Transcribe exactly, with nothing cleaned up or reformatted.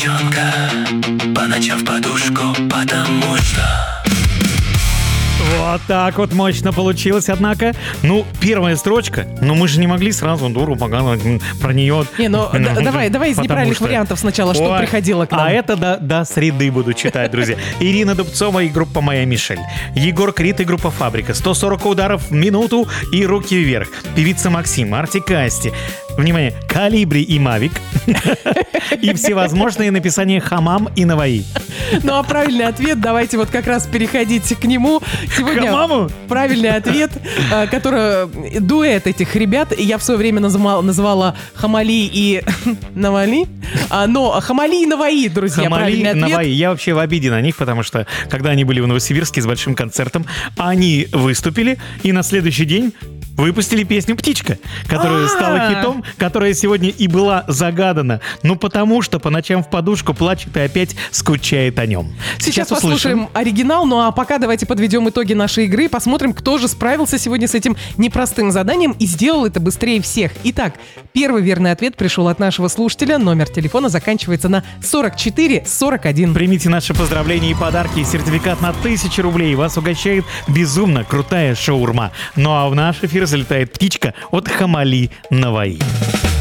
девчонка, по ночам в подушку, потому что... Вот так вот мощно получилось, однако. Ну, первая строчка, но мы же не могли сразу дуру показывать про нее. Не, ну д- давай, давай из неправильных что... вариантов сначала, что Ой, приходило к нам. А это до, до среды буду читать, друзья. Ирина Дубцова и группа «Моя Мишель». Егор Крид и группа «Фабрика». сто сорок ударов в минуту и руки вверх. Певица Максим, Артик и Асти. Внимание, Калибри и Мавик. И всевозможные написания Хамам и Наваи. Ну, а правильный ответ, давайте вот как раз переходить к нему. Сегодня Хамаму? правильный ответ, э, который дуэт этих ребят. Я в свое время называла, называла Хамали и Навали. А, но Хамали и Наваи, друзья, Хамали правильный и ответ. Наваи. Я вообще в обиде на них, потому что, когда они были в Новосибирске с большим концертом, они выступили, и на следующий день выпустили песню «Птичка», которая стала хитом, которая сегодня и была загадана. Ну, потому что по ночам в подушку плачет и опять скучает о нем. Сейчас, Сейчас послушаем оригинал, ну а пока давайте подведем итоги нашей игры, посмотрим, кто же справился сегодня с этим непростым заданием и сделал это быстрее всех. Итак, первый верный ответ пришел от нашего слушателя. Номер телефона заканчивается на сорок четыре сорок один. Примите наши поздравления и подарки, и сертификат на тысячу рублей. Вас угощает безумно крутая шаурма. Ну а в наш эфир залетает птичка от Хамали Наваи.